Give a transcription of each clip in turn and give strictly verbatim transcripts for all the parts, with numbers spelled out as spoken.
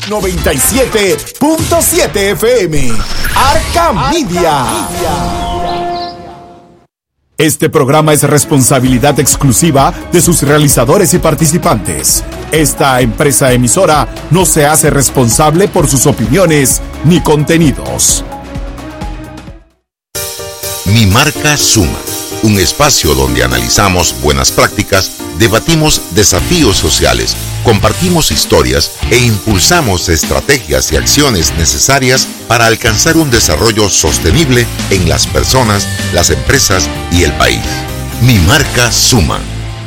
noventa y siete punto siete F M. Arca Media. Este programa es responsabilidad exclusiva de sus realizadores y participantes. Esta empresa emisora no se hace responsable por sus opiniones ni contenidos. Mi Marca Suma, un espacio donde analizamos buenas prácticas, debatimos desafíos sociales, compartimos historias e impulsamos estrategias y acciones necesarias para alcanzar un desarrollo sostenible en las personas, las empresas y el país. Mi Marca Suma.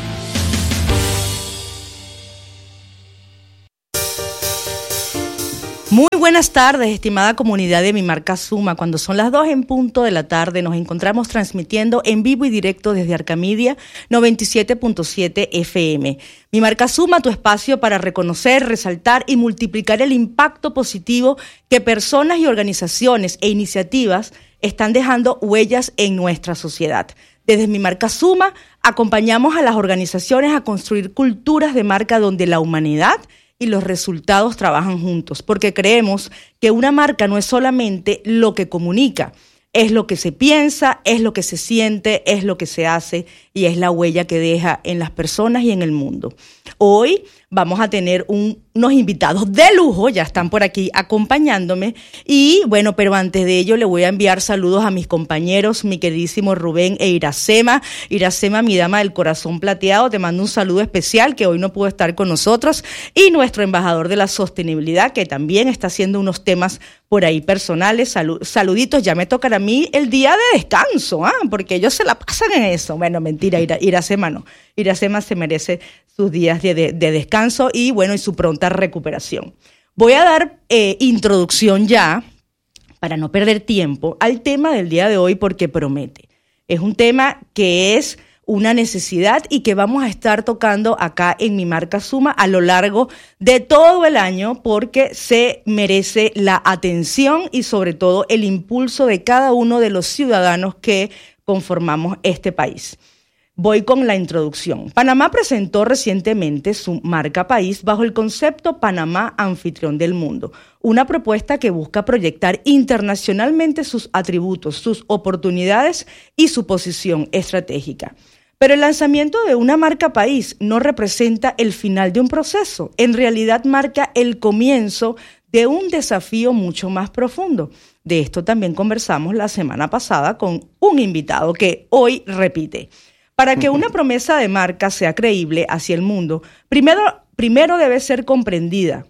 Muy buenas tardes, estimada comunidad de Mi Marca Suma. Cuando son las dos en punto de la tarde, nos encontramos transmitiendo en vivo y directo desde Arca Media noventa y siete punto siete F M. Mi Marca Suma, tu espacio para reconocer, resaltar y multiplicar el impacto positivo que personas y organizaciones e iniciativas están dejando huellas en nuestra sociedad. Desde Mi Marca Suma, acompañamos a las organizaciones a construir culturas de marca donde la humanidad y los resultados trabajan juntos, porque creemos que una marca no es solamente lo que comunica, es lo que se piensa, es lo que se siente, es lo que se hace y es la huella que deja en las personas y en el mundo. Hoy vamos a tener un, unos invitados de lujo, ya están por aquí acompañándome y bueno, pero antes de ello le voy a enviar saludos a mis compañeros, mi queridísimo Rubén e Iracema. Iracema, mi dama del corazón plateado, te mando un saludo especial que hoy no pudo estar con nosotros, y nuestro embajador de la sostenibilidad que también está haciendo unos temas por ahí personales. Salud, saluditos, ya me tocará a mí el día de descanso, ¿ah? Porque ellos se la pasan en eso. Bueno, mentira, Ira, Iracema no. Iracema se merece sus días de, de, de descanso y bueno, y su pronta recuperación. Voy a dar eh, introducción ya, para no perder tiempo, al tema del día de hoy porque promete. Es un tema que es una necesidad y que vamos a estar tocando acá en Mi Marca Suma a lo largo de todo el año porque se merece la atención y sobre todo el impulso de cada uno de los ciudadanos que conformamos este país. Voy con la introducción. Panamá presentó recientemente su marca país bajo el concepto Panamá Anfitrión del Mundo, una propuesta que busca proyectar internacionalmente sus atributos, sus oportunidades y su posición estratégica. Pero el lanzamiento de una marca país no representa el final de un proceso, en realidad marca el comienzo de un desafío mucho más profundo. De esto también conversamos la semana pasada con un invitado que hoy repite. Para que una promesa de marca sea creíble hacia el mundo, primero, primero debe ser comprendida,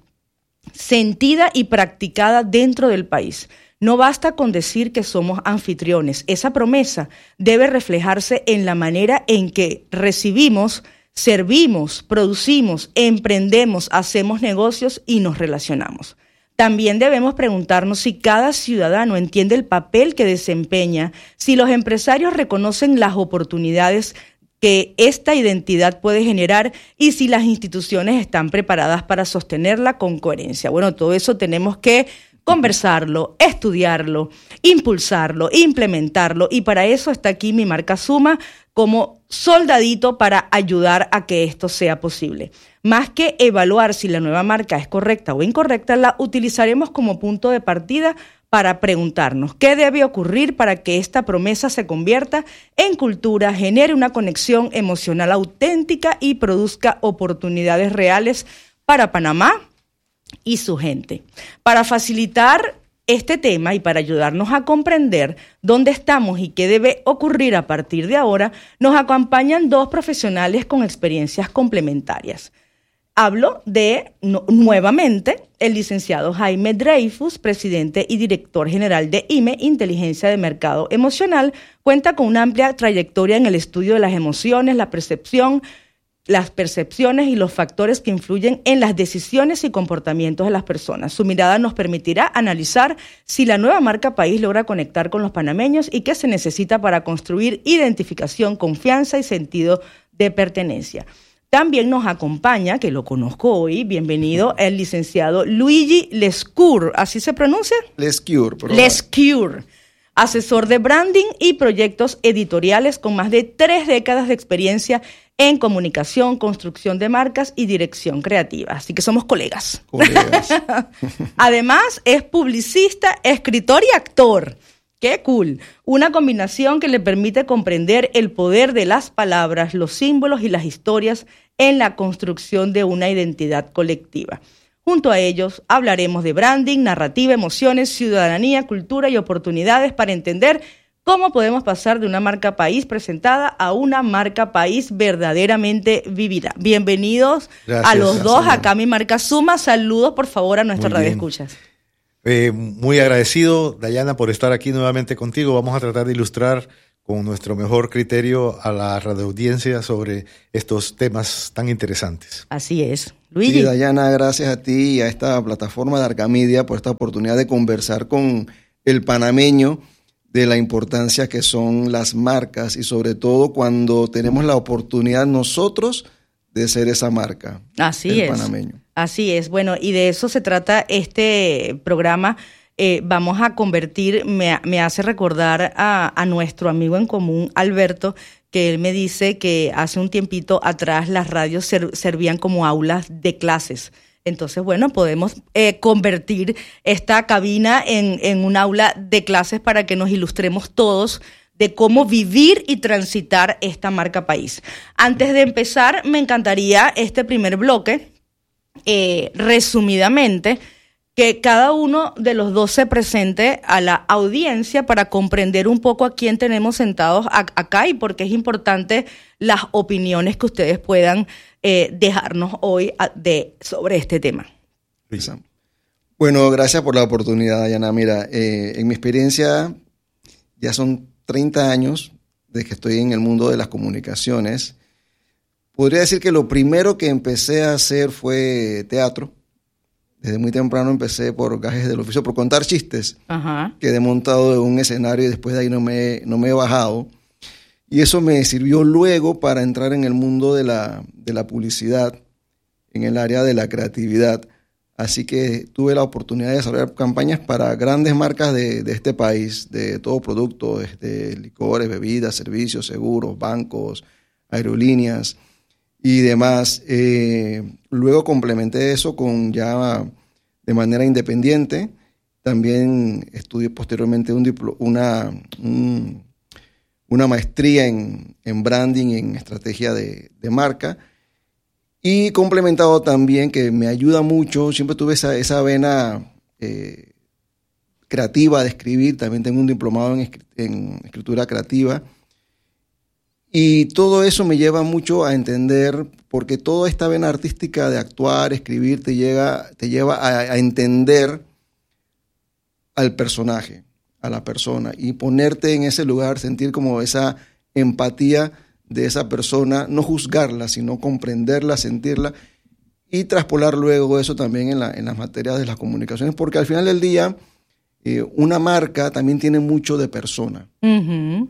sentida y practicada dentro del país. No basta con decir que somos anfitriones. Esa promesa debe reflejarse en la manera en que recibimos, servimos, producimos, emprendemos, hacemos negocios y nos relacionamos. También debemos preguntarnos si cada ciudadano entiende el papel que desempeña, si los empresarios reconocen las oportunidades que esta identidad puede generar y si las instituciones están preparadas para sostenerla con coherencia. Bueno, todo eso tenemos que conversarlo, estudiarlo, impulsarlo, implementarlo y para eso está aquí Mi Marca Suma como soldadito para ayudar a que esto sea posible. Más que evaluar si la nueva marca es correcta o incorrecta, la utilizaremos como punto de partida para preguntarnos qué debe ocurrir para que esta promesa se convierta en cultura, genere una conexión emocional auténtica y produzca oportunidades reales para Panamá y su gente. Para facilitar este tema y para ayudarnos a comprender dónde estamos y qué debe ocurrir a partir de ahora, nos acompañan dos profesionales con experiencias complementarias. Hablo de, no, nuevamente, el licenciado Jaime Dreyfus, presidente y director general de I M E, Inteligencia de Mercado Emocional. Cuenta con una amplia trayectoria en el estudio de las emociones, la percepción, las percepciones y los factores que influyen en las decisiones y comportamientos de las personas. Su mirada nos permitirá analizar si la nueva marca país logra conectar con los panameños y qué se necesita para construir identificación, confianza y sentido de pertenencia. También nos acompaña, que lo conozco hoy, bienvenido, el licenciado Luigi Lescure. ¿Así se pronuncia? Lescure. Lescure. Asesor de branding y proyectos editoriales con más de tres décadas de experiencia en comunicación, construcción de marcas y dirección creativa. Así que somos colegas. colegas. Además, es publicista, escritor y actor. ¡Qué cool! Una combinación que le permite comprender el poder de las palabras, los símbolos y las historias en la construcción de una identidad colectiva. Junto a ellos hablaremos de branding, narrativa, emociones, ciudadanía, cultura y oportunidades para entender cómo podemos pasar de una marca país presentada a una marca país verdaderamente vivida. Bienvenidos Gracias, a los dos, acá mi marca Suma. Saludos, por favor, a nuestra radio escuchas. Eh, muy agradecido, Dayana, por estar aquí nuevamente contigo. Vamos a tratar de ilustrar con nuestro mejor criterio a la radioaudiencia sobre estos temas tan interesantes. Así es. Luigi. Sí, Dayana, gracias a ti y a esta plataforma de Arcamedia por esta oportunidad de conversar con el panameño de la importancia que son las marcas y sobre todo cuando tenemos la oportunidad nosotros de ser esa marca. Así es. Panameño. Así es. Bueno, y de eso se trata este programa. Eh, vamos a convertir, me, me hace recordar a, a nuestro amigo en común, Alberto, que él me dice que hace un tiempito atrás las radios ser, servían como aulas de clases. Entonces, bueno, podemos eh, convertir esta cabina en, en un aula de clases para que nos ilustremos todos de cómo vivir y transitar esta marca país. Antes de empezar, me encantaría este primer bloque, eh, resumidamente, que cada uno de los dos se presente a la audiencia para comprender un poco a quién tenemos sentados a, acá y por qué es importante las opiniones que ustedes puedan Eh, dejarnos hoy a, de, sobre este tema. Bueno, gracias por la oportunidad, Dayana. Mira, eh, en mi experiencia ya son treinta años desde que estoy en el mundo de las comunicaciones. Podría decir que lo primero que empecé a hacer fue teatro. Desde muy temprano empecé por gajes del oficio, por contar chistes. Ajá. Quedé montado en un escenario y después de ahí no me, no me he bajado. Y eso me sirvió luego para entrar en el mundo de la, de la publicidad, en el área de la creatividad. Así que tuve la oportunidad de desarrollar campañas para grandes marcas de, de este país, de todo producto, desde licores, bebidas, servicios, seguros, bancos, aerolíneas y demás. Eh, luego complementé eso con ya de manera independiente. También estudié posteriormente un diplo, una... Un, una maestría en, en branding y en estrategia de, de marca, y complementado también, que me ayuda mucho, siempre tuve esa, esa vena eh, creativa de escribir, también tengo un diplomado en, en escritura creativa, y todo eso me lleva mucho a entender, porque toda esta vena artística de actuar, escribir, te, llega, te lleva a, a entender al personaje, a la persona, y ponerte en ese lugar, sentir como esa empatía de esa persona, no juzgarla, sino comprenderla, sentirla y traspolar luego eso también en, la, en las materias de las comunicaciones, porque al final del día eh, una marca también tiene mucho de persona. Uh-huh.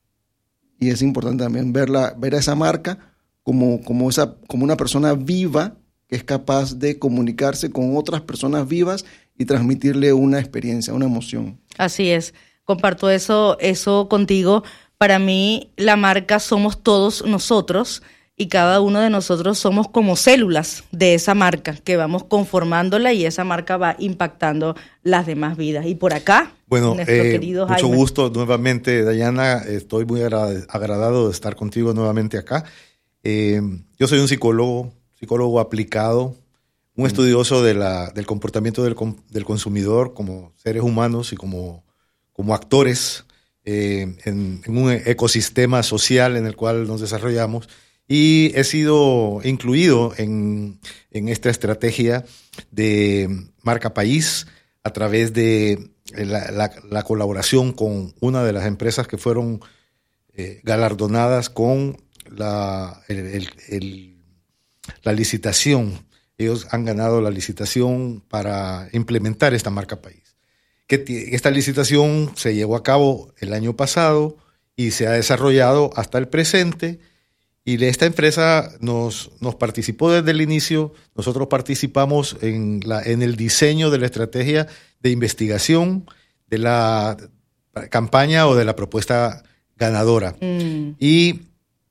Y es importante también verla, ver a esa marca como, como, esa, como una persona viva que es capaz de comunicarse con otras personas vivas y transmitirle una experiencia, una emoción. Así es, comparto eso, eso contigo. Para mí la marca somos todos nosotros y cada uno de nosotros somos como células de esa marca que vamos conformándola y esa marca va impactando las demás vidas. Y por acá, bueno, nuestro eh, querido Jaime. Mucho gusto nuevamente, Dayana. Estoy muy agrad- agradado de estar contigo nuevamente acá. Eh, yo soy un psicólogo, psicólogo aplicado, un estudioso de la, del comportamiento del, del consumidor como seres humanos y como, como actores eh, en, en un ecosistema social en el cual nos desarrollamos. Y he sido incluido en, en esta estrategia de marca país a través de la, la, la colaboración con una de las empresas que fueron eh, galardonadas con la, el, el, el, la licitación. Ellos han ganado la licitación para implementar esta marca país. Que t- esta licitación se llevó a cabo el año pasado y se ha desarrollado hasta el presente. Y esta empresa nos, nos participó desde el inicio. Nosotros participamos en, la, en el diseño de la estrategia de investigación de la campaña o de la propuesta ganadora. Mm. Y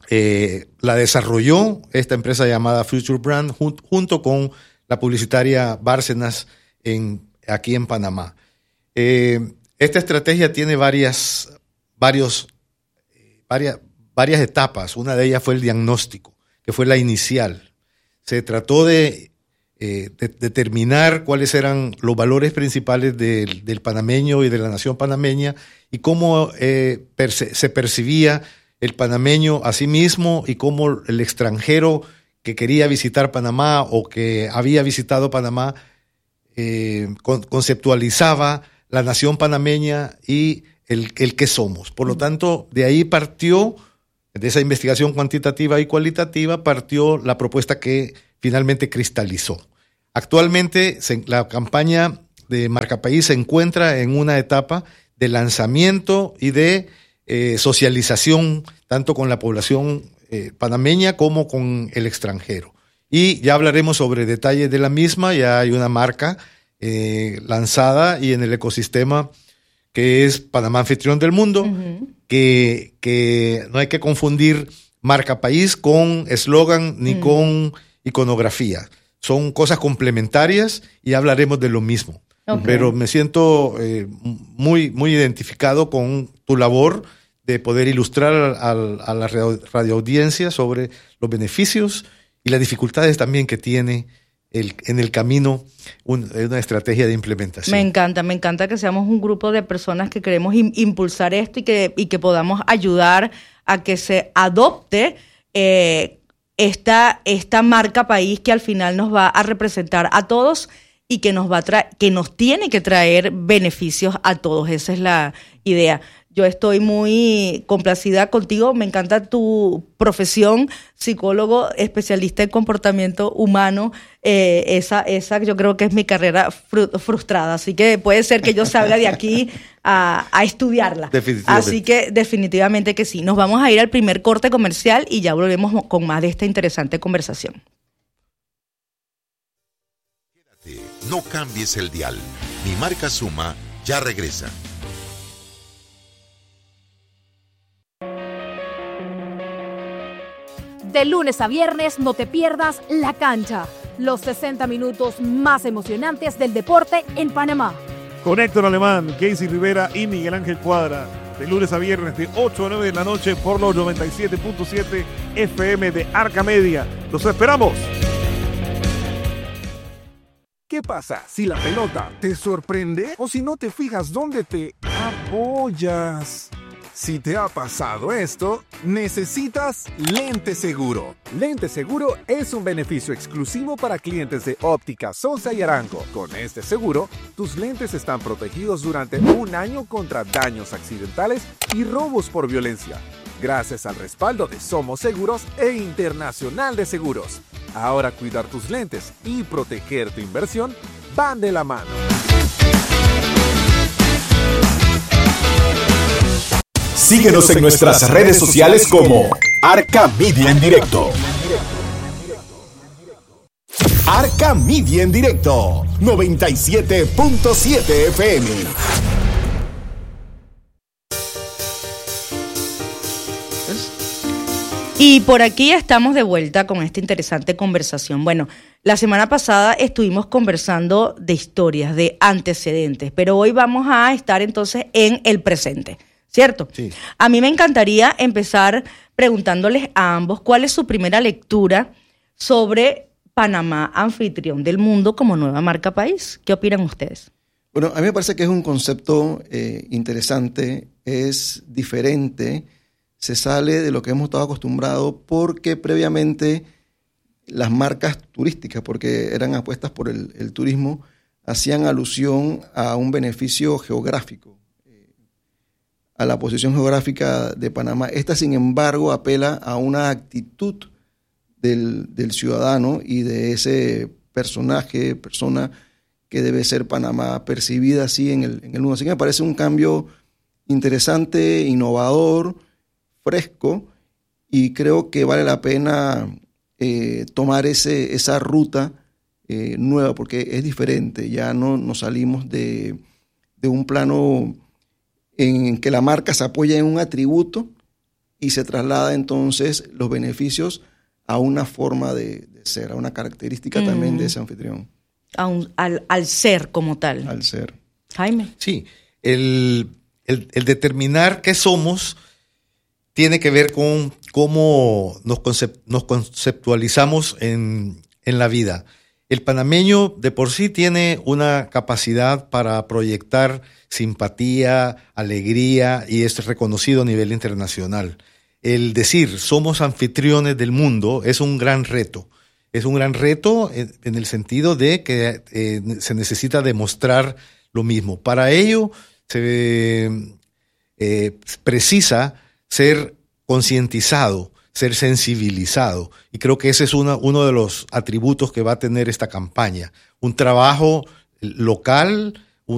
eh, la desarrolló esta empresa llamada Future Brand jun, junto con la publicitaria Bárcenas en, aquí en Panamá. Eh, esta estrategia tiene varias, varios, varias, varias etapas. Una de ellas fue el diagnóstico, que fue la inicial. Se trató de, eh, de determinar cuáles eran los valores principales del, del panameño y de la nación panameña y cómo eh, perce- se percibía el panameño a sí mismo y cómo el extranjero que quería visitar Panamá o que había visitado Panamá eh, con, conceptualizaba la nación panameña y el, el que somos. Por lo tanto, de ahí partió, de esa investigación cuantitativa y cualitativa, partió la propuesta que finalmente cristalizó. Actualmente se, la campaña de Marca País se encuentra en una etapa de lanzamiento y de eh, socialización tanto con la población eh, panameña como con el extranjero. Y ya hablaremos sobre detalles de la misma. Ya hay una marca eh, lanzada y en el ecosistema que es Panamá Anfitrión del Mundo, uh-huh. que, que no hay que confundir Marca País con eslogan ni uh-huh. con iconografía. Son cosas complementarias y hablaremos de lo mismo. Okay. Pero me siento eh, muy, muy identificado con tu labor de poder ilustrar a, a la radioaudiencia sobre los beneficios y las dificultades también que tiene el, en el camino un, una estrategia de implementación. Me encanta, me encanta que seamos un grupo de personas que queremos im- impulsar esto y que, y que podamos ayudar a que se adopte eh, esta, esta marca país que al final nos va a representar a todos y que nos va a traer, que nos tiene que traer beneficios a todos. Esa es la idea. Yo estoy muy complacida contigo, me encanta tu profesión, psicólogo, especialista en comportamiento humano, eh, esa, esa yo creo que es mi carrera fru- frustrada, así que puede ser que yo salga de aquí a, a estudiarla. Definitivamente. Así que definitivamente que sí. Nos vamos a ir al primer corte comercial y ya volvemos con más de esta interesante conversación. Quédate, no cambies el dial. Mi marca Suma ya regresa. De lunes a viernes no te pierdas La Cancha, los sesenta minutos más emocionantes del deporte en Panamá. Con Héctor Alemán, Casey Rivera y Miguel Ángel Cuadra. De lunes a viernes de ocho a nueve de la noche por los noventa y siete punto siete F M de Arca Media. ¡Los esperamos! ¿Qué pasa si la pelota te sorprende o si no te fijas dónde te apoyas? Si te ha pasado esto, necesitas Lente Seguro. Lente Seguro es un beneficio exclusivo para clientes de Óptica Sosa y Arango. Con este seguro, tus lentes están protegidos durante un año contra daños accidentales y robos por violencia, gracias al respaldo de Somos Seguros e Internacional de Seguros. Ahora cuidar tus lentes y proteger tu inversión van de la mano. Síguenos en nuestras redes sociales como Arca Media en Directo. Arca Media en Directo, noventa y siete punto siete F M. Y por aquí estamos de vuelta con esta interesante conversación. Bueno, la semana pasada estuvimos conversando de historias, de antecedentes, pero hoy vamos a estar entonces en el presente. ¿Cierto? Sí. A mí me encantaría empezar preguntándoles a ambos cuál es su primera lectura sobre Panamá, anfitrión del mundo como nueva marca país. ¿Qué opinan ustedes? Bueno, a mí me parece que es un concepto eh, interesante, es diferente, se sale de lo que hemos estado acostumbrados porque previamente las marcas turísticas, porque eran apuestas por el, el turismo, hacían alusión a un beneficio geográfico, a la posición geográfica de Panamá. Esta, sin embargo, apela a una actitud del, del ciudadano y de ese personaje, persona que debe ser Panamá, percibida así en el, en el mundo. Así que me parece un cambio interesante, innovador, fresco, y creo que vale la pena eh, tomar ese, esa ruta eh, nueva, porque es diferente. Ya no nos salimos de, de un plano en que la marca se apoya en un atributo y se traslada entonces los beneficios a una forma de, de ser, a una característica mm. también de ese anfitrión. A un, al, al ser como tal. Al ser. Jaime. Sí, el, el, el determinar qué somos tiene que ver con cómo nos, concep- nos conceptualizamos en, en la vida. El panameño de por sí tiene una capacidad para proyectar simpatía, alegría, y es reconocido a nivel internacional. El decir somos anfitriones del mundo es un gran reto. Es un gran reto en, en el sentido de que eh, se necesita demostrar lo mismo. Para ello se eh, precisa ser concientizado, ser sensibilizado. Y creo que ese es una, uno de los atributos que va a tener esta campaña. Un trabajo local,